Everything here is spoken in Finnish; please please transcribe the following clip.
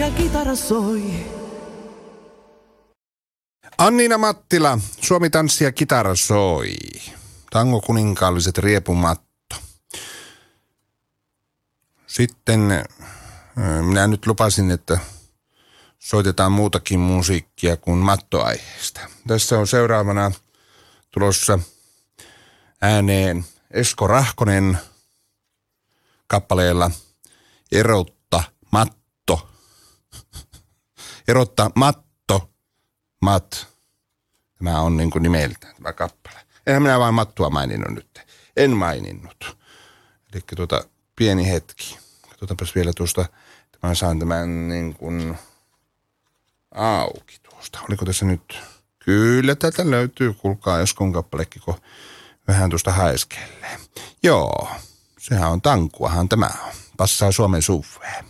ja kitara soi. Anniina Mattila, Suomi tanssi ja kitara soi. Tango kuninkaalliset riepumatto. Sitten minä nyt lupasin, että soitetaan muutakin musiikkia kuin mattoaiheesta. Tässä on seuraavana tulossa ääneen Esko Rahkonen kappaleella Erotta matto. Erotta matto. Mat. Tämä on niin kuin nimeltään tämä kappale. Eihän minä vain mattua maininnut nyt. En maininnut. Eli pieni hetki. Katsotaanpas vielä tuosta, että mä saan tämän niin kuin auki tuosta. Oliko tässä nyt? Kyllä täältä löytyy, kuulkaa Eskon kappalekin, kun vähän tuosta haeskelee. Joo, sehän on tankuahan tämä on. Passaa Suomen suveen.